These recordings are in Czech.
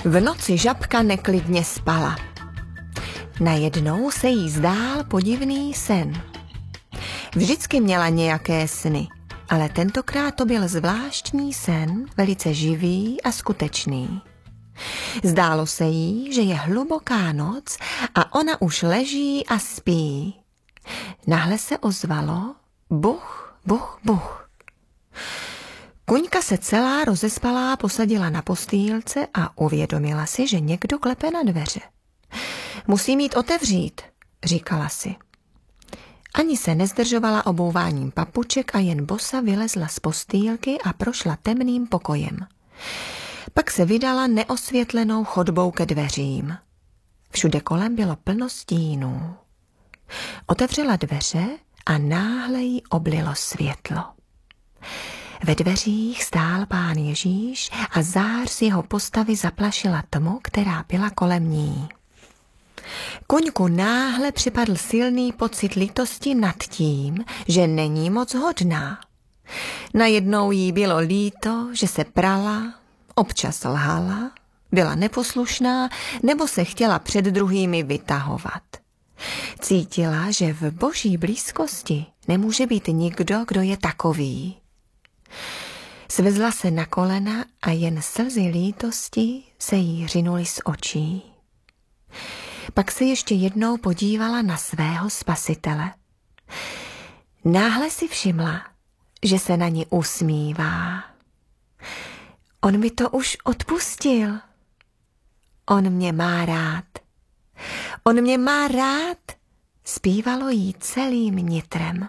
V noci žabka neklidně spala. Najednou se jí zdál podivný sen. Vždycky měla nějaké sny, ale tentokrát to byl zvláštní sen, velice živý a skutečný. Zdálo se jí, že je hluboká noc a ona už leží a spí. Náhle se ozvalo buch, buch, buch. Kuňka se celá rozespalá posadila na postýlce a uvědomila si, že někdo klepe na dveře. Musím jít otevřít, říkala si. Ani se nezdržovala obouváním papuček a jen bosa vylezla z postýlky a prošla temným pokojem. Pak se vydala neosvětlenou chodbou ke dveřím. Všude kolem bylo plno stínů. Otevřela dveře a náhle jí oblilo světlo. Ve dveřích stál Pán Ježíš a zář z jeho postavy zaplašila tmu, která byla kolem ní. Kuňku náhle připadl silný pocit lítosti nad tím, že není moc hodná. Najednou jí bylo líto, že se prala, občas lhala, byla neposlušná nebo se chtěla před druhými vytahovat. Cítila, že v boží blízkosti nemůže být nikdo, kdo je takový. Svezla se na kolena a jen slzy lítosti se jí řinuly z očí. Pak se ještě jednou podívala na svého Spasitele. Náhle si všimla, že se na ní usmívá. On mi to už odpustil. On mě má rád. On mě má rád, zpívalo jí celým nitrem.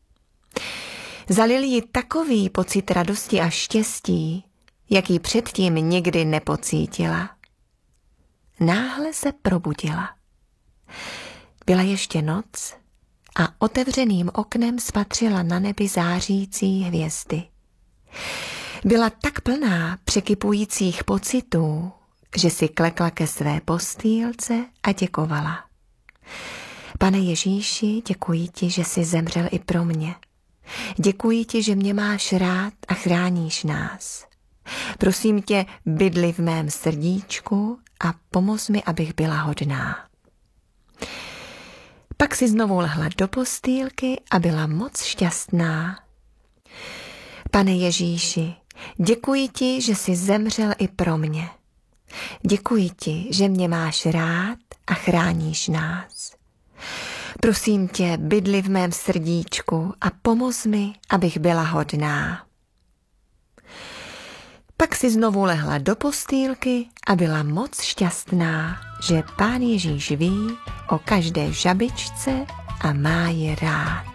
Zalil ji takový pocit radosti a štěstí, jaký předtím nikdy nepocítila. Náhle se probudila. Byla ještě noc a otevřeným oknem spatřila na nebi zářící hvězdy. Byla tak plná překypujících pocitů, že si klekla ke své postýlce a děkovala. Pane Ježíši, děkuji ti, že jsi zemřel i pro mě. Děkuji ti, že mě máš rád a chráníš nás. Prosím tě, bydli v mém srdíčku a pomoz mi, abych byla hodná. Pak si znovu lehla do postýlky a byla moc šťastná. Pane Ježíši, děkuji ti, že jsi zemřel i pro mě. Děkuji ti, že mě máš rád a chráníš nás. Prosím tě, bydli v mém srdíčku a pomoz mi, abych byla hodná. Pak si znovu lehla do postýlky a byla moc šťastná, že Pán Ježíš ví o každé žabičce a má je rád.